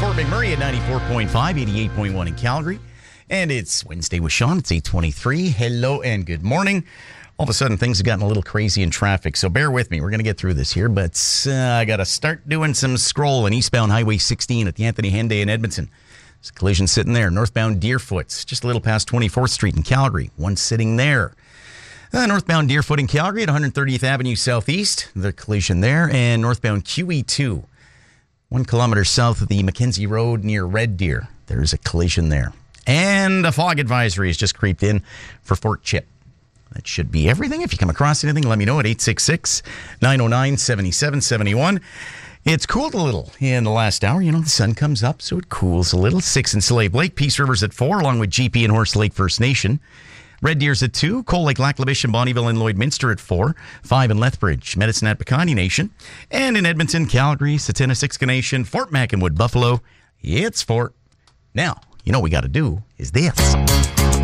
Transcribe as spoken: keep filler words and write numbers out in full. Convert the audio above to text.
Fort McMurray at ninety-four point five, eighty-eight point one in Calgary. And it's Wednesday with Sean. It's eight twenty-three. Hello and good morning. All of a sudden, things have gotten a little crazy in traffic, so bear with me. We're going to get through this here, but uh, I got to start doing some scrolling. Eastbound Highway sixteen at the Anthony Henday in Edmonton. There's a collision sitting there. Northbound Deerfoot, just a little past twenty-fourth Street in Calgary. One sitting there. Uh, northbound Deerfoot in Calgary at one hundred thirtieth Avenue Southeast. The collision there. And northbound Q E two, one kilometer south of the Mackenzie Road near Red Deer. There's a collision there. And a fog advisory has just creeped in for Fort Chip. That should be everything. If you come across anything, let me know at eight six six, nine oh nine, seven seven seven one. It's cooled a little in the last hour. You know, the sun comes up, so it cools a little. Six in Slave Lake, Peace River's at four, along with G P and Horse Lake First Nation. Red Deer's at two, Cold Lake, Lac-La-Biche, and Bonnyville and Lloydminster at four, five in Lethbridge, Medicine at Piconte Nation, and in Edmonton, Calgary, Satana-Siksika Nation, Fort Mac and Wood Buffalo, it's four. Now, you know what we got to do is this.